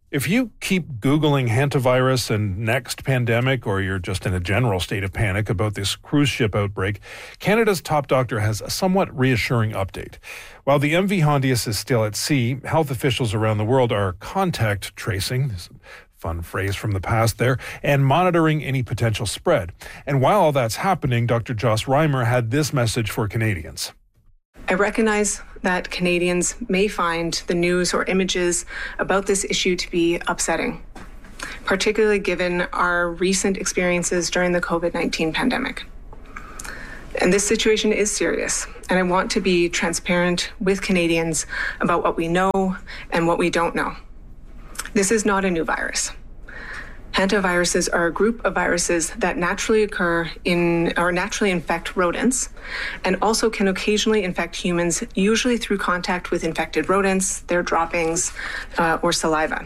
If you keep Googling hantavirus and next pandemic, or you're just in a general state of panic about this cruise ship outbreak, Canada's top doctor has a somewhat reassuring update. While the MV Hondius is still at sea, health officials around the world are contact tracing, this fun phrase from the past there, and monitoring any potential spread. And while all that's happening, Dr. Joss Reimer had this message for Canadians. I recognize that Canadians may find the news or images about this issue to be upsetting, particularly given our recent experiences during the COVID-19 pandemic. And this situation is serious, and I want to be transparent with Canadians about what we know and what we don't know. This is not a new virus. Hantaviruses are a group of viruses that naturally infect rodents and also can occasionally infect humans, usually through contact with infected rodents, their droppings, or saliva.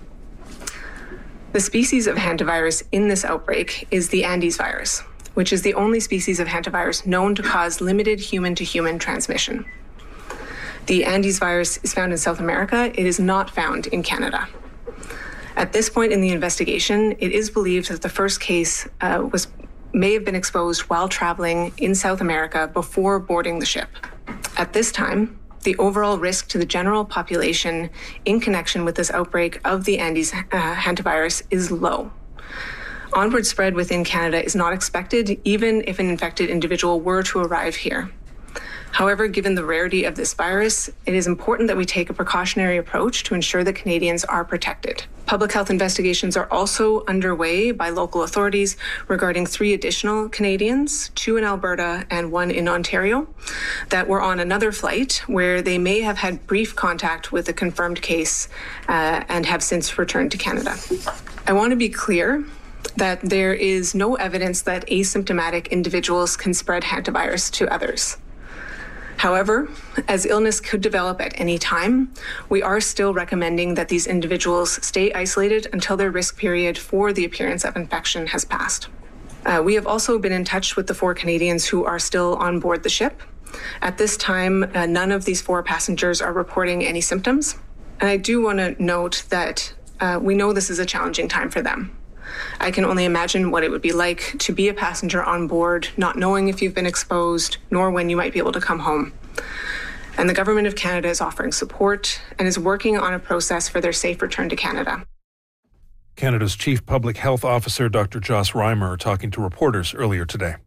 The species of hantavirus in this outbreak is the Andes virus, which is the only species of hantavirus known to cause limited human-to-human transmission. The Andes virus is found in South America. It is not found in Canada. At this point in the investigation, it is believed that the first case may have been exposed while traveling in South America before boarding the ship. At this time, the overall risk to the general population in connection with this outbreak of the Andes hantavirus is low. Onward spread within Canada is not expected, even if an infected individual were to arrive here. However, given the rarity of this virus, it is important that we take a precautionary approach to ensure that Canadians are protected. Public health investigations are also underway by local authorities regarding 3 additional Canadians, 2 in Alberta and 1 in Ontario, that were on another flight where they may have had brief contact with a confirmed case and have since returned to Canada. I want to be clear that there is no evidence that asymptomatic individuals can spread hantavirus to others. However, as illness could develop at any time, we are still recommending that these individuals stay isolated until their risk period for the appearance of infection has passed. We have also been in touch with the 4 Canadians who are still on board the ship. At this time, none of these 4 passengers are reporting any symptoms. And I do want to note that we know this is a challenging time for them. I can only imagine what it would be like to be a passenger on board, not knowing if you've been exposed, nor when you might be able to come home. And the Government of Canada is offering support and is working on a process for their safe return to Canada. Canada's Chief Public Health Officer, Dr. Joss Reimer, talking to reporters earlier today.